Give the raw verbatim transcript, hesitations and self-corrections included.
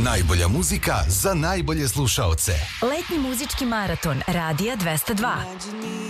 Najbolja muzika za najbolje slušaoce. Letnji muzički maraton Radija dvesta dva.